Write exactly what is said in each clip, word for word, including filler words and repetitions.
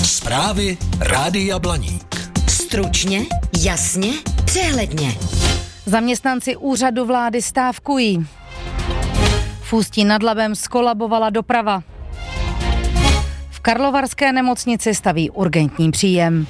Zprávy Rádia Blaník. Stručně, jasně, přehledně. Zaměstnanci úřadu vlády stávkují. V Ústí nad Labem zkolabovala doprava. V karlovarské nemocnici staví urgentní příjem.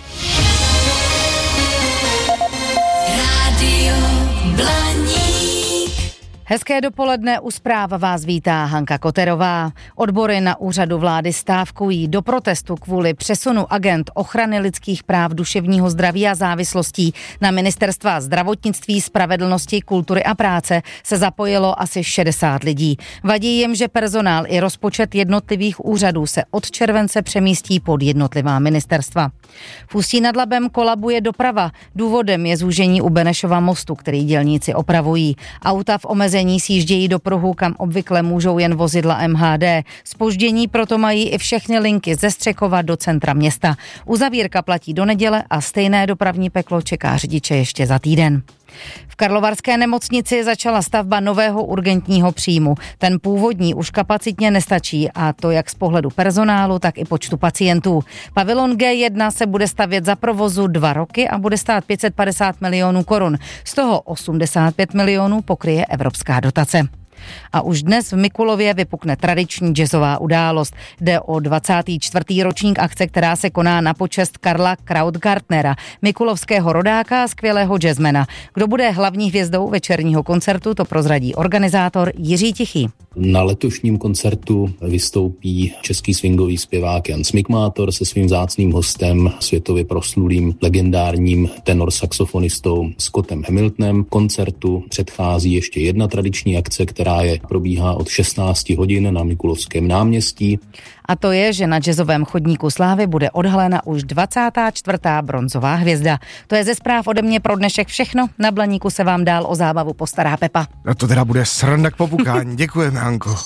Rádio Blaník. Hezké dopoledne, u zpráv vás vítá Hanka Koterová. Odbory na úřadu vlády stávkují do protestu kvůli přesunu agent ochrany lidských práv, duševního zdraví a závislostí na ministerstva zdravotnictví, spravedlnosti, kultury a práce se zapojilo asi šedesát lidí. Vadí jim, že personál i rozpočet jednotlivých úřadů se od července přemístí pod jednotlivá ministerstva. V Ústí nad Labem kolabuje doprava. Důvodem je zúžení u Benešova mostu, který dělníci opravují. Auta v omezení sjíždějí do pruhu, kam obvykle můžou jen vozidla M H D. Zpoždění proto mají i všechny linky ze Střekova do centra města. Uzavírka platí do neděle a stejné dopravní peklo čeká řidiče ještě za týden. V karlovarské nemocnici začala stavba nového urgentního příjmu. Ten původní už kapacitně nestačí, a to jak z pohledu personálu, tak i počtu pacientů. Pavilon G jedna se bude stavět za provozu dva roky a bude stát pět set padesát milionů korun. Z toho osmdesát pět milionů pokryje evropská dotace. A už dnes v Mikulově vypukne tradiční jazzová událost. Jde o dvacátý čtvrtý ročník akce, která se koná na počest Karla Krautgartnera, mikulovského rodáka a skvělého jazzmana. Kdo bude hlavní hvězdou večerního koncertu, to prozradí organizátor Jiří Tichý. Na letošním koncertu vystoupí český swingový zpěvák Jan Smikmátor se svým vzácným hostem, světově proslulým legendárním tenor saxofonistou Scottem Hamiltonem. Koncertu předchází ještě jedna tradiční akce, která je probíhá od šestnácti hodin na Mikulovském náměstí. A to je, že na jazzovém chodníku slávy bude odhalena už dvacátá čtvrtá bronzová hvězda. To je ze zpráv ode mě pro dnešek všechno. Na Blaníku se vám dál o zábavu postará Pepa. No to teda bude sranda k popukání. Děkujeme, Hanko.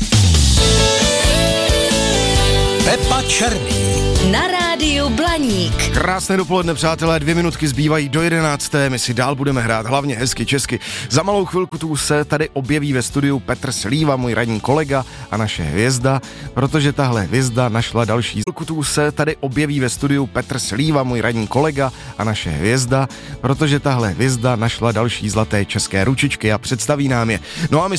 Pepa Černý. Na rádiu Blaník. Krásné dopoledne, přátelé, dvě minutky zbývají do jedenácté, my si dál budeme hrát hlavně hezky česky. Za malou chvilku tu se tady objeví ve studiu Petr Slíva, můj ranní kolega a naše hvězda, protože tahle hvězda našla další chvilku tu se tady objeví ve studiu Petr Slíva, můj ranní kolega a naše hvězda, protože tahle hvězda našla další zlaté české ručičky a představí nám je. No a my